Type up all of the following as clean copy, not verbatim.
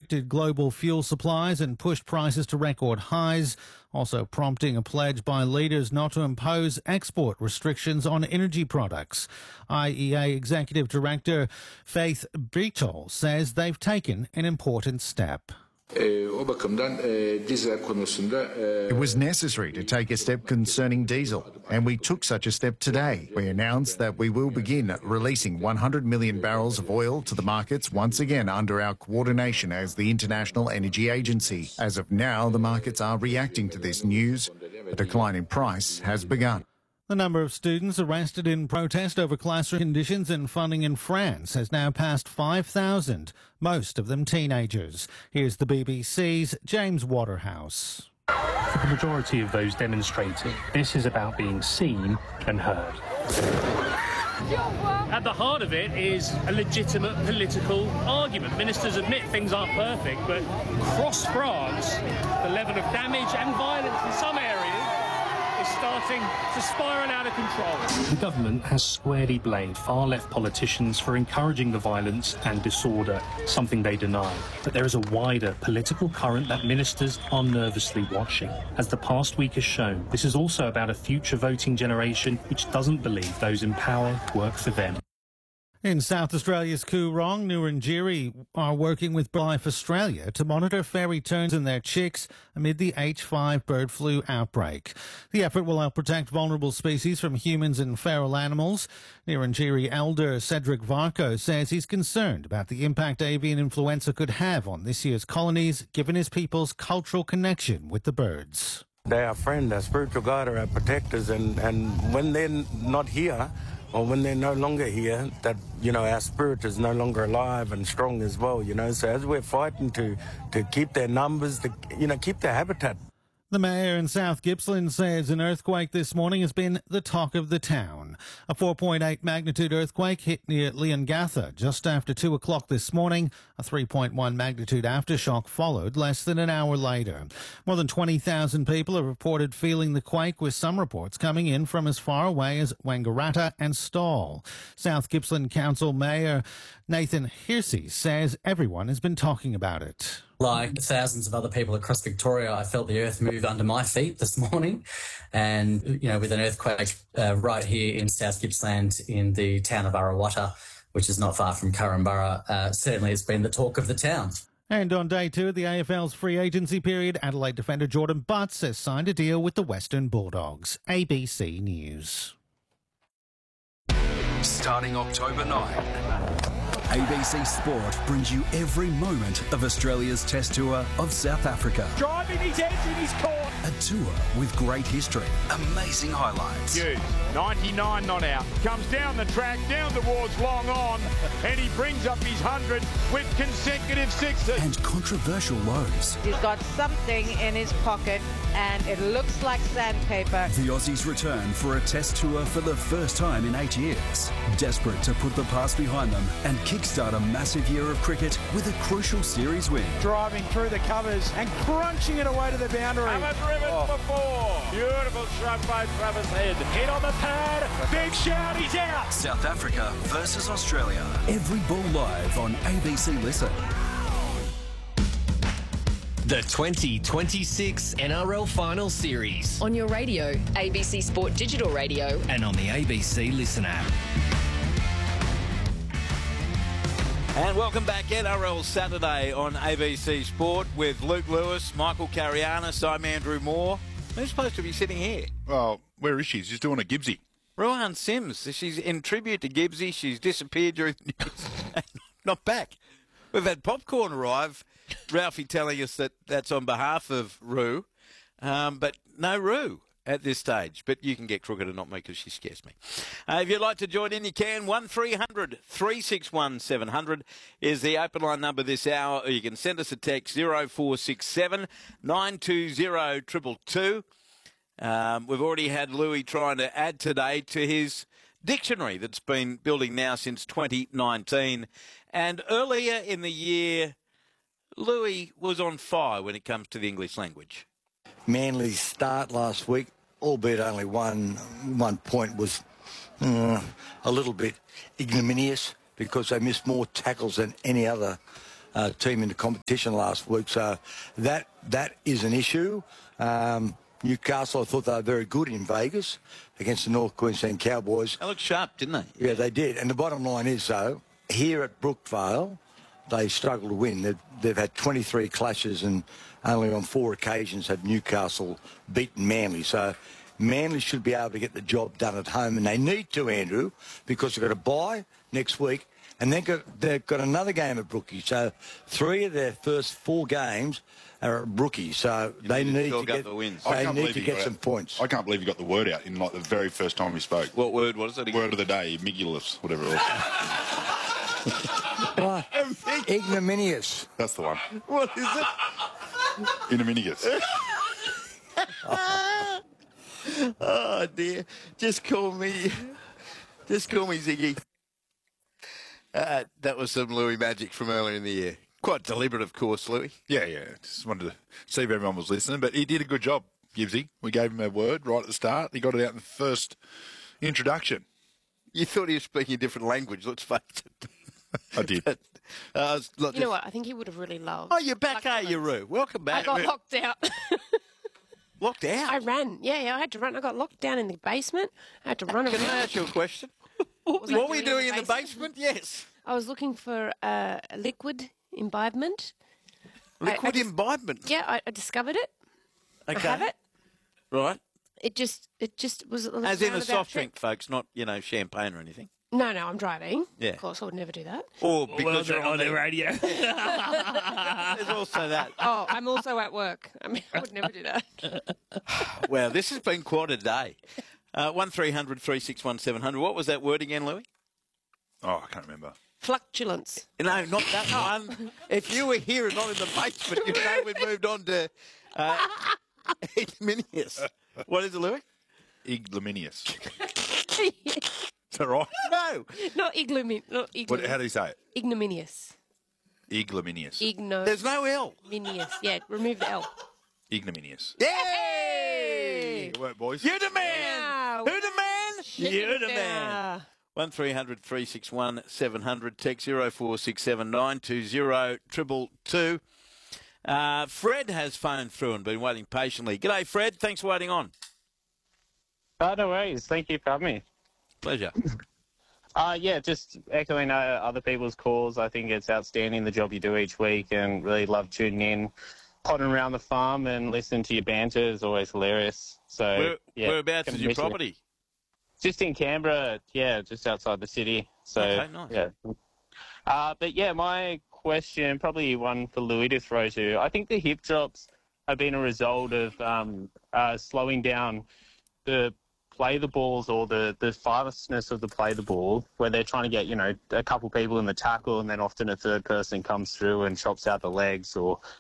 restricted global fuel supplies and pushed prices to record highs, also prompting a pledge by leaders not to impose export restrictions on energy products. IEA Executive Director Faith Brito says they've taken an important step. It was necessary to take a step concerning diesel, and we took such a step today. We announced that we will begin releasing 100 million barrels of oil to the markets once again under our coordination as the International Energy Agency. As of now, the markets are reacting to this news. A decline in price has begun. The number of students arrested in protest over classroom conditions and funding in France has now passed 5,000, most of them teenagers. Here's the BBC's James Waterhouse. For the majority of those demonstrating, this is about being seen and heard. At the heart of it is a legitimate political argument. Ministers admit things aren't perfect, but across France, the level of damage and violence in some areas is starting to spiral out of control. The government has squarely blamed far-left politicians for encouraging the violence and disorder, something they deny. But there is a wider political current that ministers are nervously watching. As the past week has shown, this is also about a future voting generation which doesn't believe those in power work for them. In South Australia's Coorong, Nurrinjeri are working with BirdLife Australia to monitor fairy terns and their chicks amid the H5 bird flu outbreak. The effort will help protect vulnerable species from humans and feral animals. Nurrinjeri elder Cedric Varco says he's concerned about the impact avian influenza could have on this year's colonies, given his people's cultural connection with the birds. They're our friend, our spiritual guide, our protectors, and when they're not here, or when they're no longer here, that, you know, our spirit is no longer alive and strong as well, you know. So as we're fighting to keep their numbers, keep their habitat. The mayor in South Gippsland says an earthquake this morning has been the talk of the town. A 4.8 magnitude earthquake hit near Leongatha just after 2 o'clock this morning. A 3.1 magnitude aftershock followed less than an hour later. More than 20,000 people have reported feeling the quake, with some reports coming in from as far away as Wangaratta and Stawell. South Gippsland Council Mayor Nathan Hearsey says everyone has been talking about it. Like thousands of other people across Victoria, I felt the earth move under my feet this morning. And, you know, with an earthquake right here in South Gippsland in the town of Arawata, which is not far from Currumbara, certainly it's been the talk of the town. And on day 2 of the AFL's free agency period, Adelaide defender Jordan Butts has signed a deal with the Western Bulldogs. ABC News. Starting October 9. ABC Sport brings you every moment of Australia's Test Tour of South Africa. Driving his edge in his court. A tour with great history, amazing highlights. Hughes, 99 not out. Comes down the track, down towards long on, and he brings up his 100 with consecutive sixes. And controversial lows. He's got something in his pocket, and it looks like sandpaper. The Aussies return for a Test Tour for the first time in 8 years. Desperate to put the past behind them and kickstart a massive year of cricket with a crucial series win. Driving through the covers and crunching it away to the boundary. Have a driven for 4. Beautiful shot by Travis Head. Hit on the pad. Big shout, he's out. South Africa versus Australia. Every ball live on ABC Listen. The 2026 NRL Final Series. On your radio, ABC Sport Digital Radio. And on the ABC Listen app. And welcome back, NRL Saturday on ABC Sport with Luke Lewis, Michael Carianis. I'm Andrew Moore. Who's supposed to be sitting here? Well, where is she? She's doing a Gibbsy. Ruan Sims. She's in tribute to Gibbsy. She's disappeared during the news. Not back. We've had popcorn arrive. Ralphie telling us that that's on behalf of Roo, but no Roo at this stage. But you can get crooked and not me because she scares me. If you'd like to join in, you can. 1300 361 700 is the open line number this hour. Or you can send us a text 0467 920 222. We've already had Louis trying to add today to his dictionary that's been building now since 2019. And earlier in the year, Louis was on fire when it comes to the English language. Manly's start last week, albeit only one point, was a little bit ignominious because they missed more tackles than any other team in the competition last week. So that is an issue. Newcastle, I thought they were very good in Vegas against the North Queensland Cowboys. They looked sharp, didn't they? Yeah, they did. And the bottom line is, though, here at Brookvale, they struggle to win. They've had 23 clashes and only on 4 occasions have Newcastle beaten Manly. So Manly should be able to get the job done at home, and they need to, Andrew, because they've got a bye next week, and they've got another game at Brookie. So 3 of their first 4 games are at Brookie. So they need to get the wins. They need to get some points. I can't believe you got the word out in like the very first time we spoke. What word was it? Word of the day, Migulus, whatever it was. Ignominious. That's the one. What is it? Ignominious. Oh dear! Just call me Ziggy. That was some Louis magic from earlier in the year. Quite deliberate, of course, Louis. Yeah. Just wanted to see if everyone was listening, but he did a good job, Gibbsy. We gave him a word right at the start. He got it out in the first introduction. You thought he was speaking a different language. Let's face it. I did. You know what? I think he would have really loved. Oh, you're back, are you, Roo? Welcome back. I got locked out. Locked out? I ran. Yeah, I had to run. I got locked down in the basement. I had to run around. Can I ask you a question? What were you doing in the basement? Yes. I was looking for a liquid imbibement. Liquid imbibement? Yeah, I discovered it. Okay. I have it. Right. It just was a as in a soft trip. drink, folks, not, champagne or anything. No, I'm driving. Yeah. Of course, I would never do that. Or because you're on the radio. There's also that. Oh, I'm also at work. I mean, I would never do that. Well, this has been quite a day. 1300 361 700. What was that word again, Louis? Oh, I can't remember. Fluctuance. No, not that one. If you were here and not in the basement, you'd know we'd moved on to ignominious. What is it, Louis? Ignominious. Is that right? No. Not ignominious. How do you say it? Ignominious. Ignominious. There's no L. Ignominious. Yeah, remove the L. Ignominious. Yay! Good work, boys. You the man! Who the man? You the man. 1300 361 700. Text 0467 920 222. Fred has phoned through and been waiting patiently. G'day, Fred. Thanks for waiting on. No worries. Thank you for having me. Pleasure. Yeah, just echoing other people's calls. I think it's outstanding the job you do each week, and really love tuning in, potting around the farm and listening to your banter is always hilarious. So whereabouts is your property? Just in Canberra, yeah, just outside the city. So okay, nice. Yeah. But yeah, my question, probably one for Louis to throw to. I think the hip drops have been a result of slowing down the play the balls or the fastness of the play the ball, where they're trying to get, a couple people in the tackle and then often a third person comes through and chops out the legs.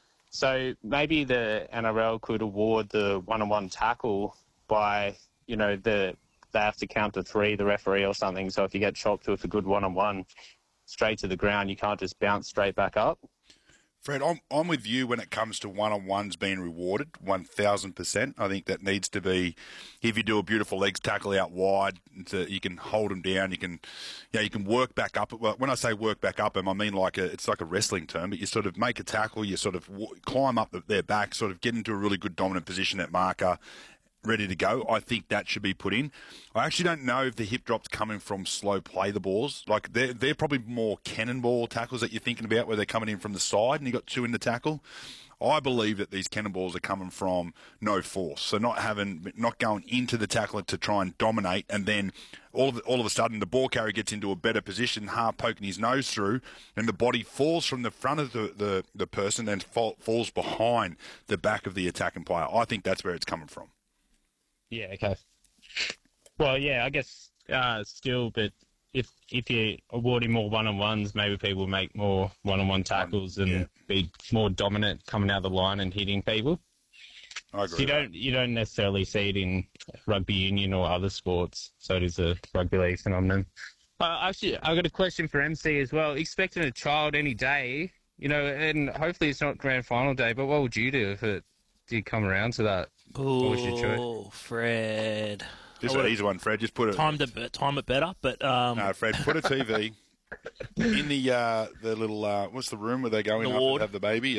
So maybe the NRL could award the one-on-one tackle by, they have to count to 3, the referee or something. So if you get chopped with a good one-on-one straight to the ground, you can't just bounce straight back up. Fred, I'm with you when it comes to one-on-ones being rewarded, 1,000%. I think that needs to be, if you do a beautiful legs tackle out wide, you can hold them down, you can work back up. Well, when I say work back up them, I mean it's like a wrestling term, but you sort of make a tackle, you sort of climb up their back, sort of get into a really good dominant position at marker, ready to go. I think that should be put in. I actually don't know if the hip drop's coming from slow play the balls. Like they're probably more cannonball tackles that you're thinking about, where they're coming in from the side and you got 2 in the tackle. I believe that these cannonballs are coming from no force, so not going into the tackler to try and dominate, and then all of a sudden the ball carrier gets into a better position, half poking his nose through, and the body falls from the front of the person and falls behind the back of the attacking player. I think that's where it's coming from. Yeah, okay. Well, yeah, I guess still, but if you're awarding more one-on-ones, maybe people make more one-on-one tackles and be more dominant coming out of the line and hitting people. I agree. So you don't necessarily see it in rugby union or other sports, so it is a rugby league phenomenon. Actually, I've got a question for MC as well. Expecting a child any day, and hopefully it's not grand final day, but what would you do if it did come around to that? Oh, Fred. Just an easy one, Fred. Just put it. Time it better, but no, Fred. Put a TV In the little what's the room where they go in The after ward. they have the baby?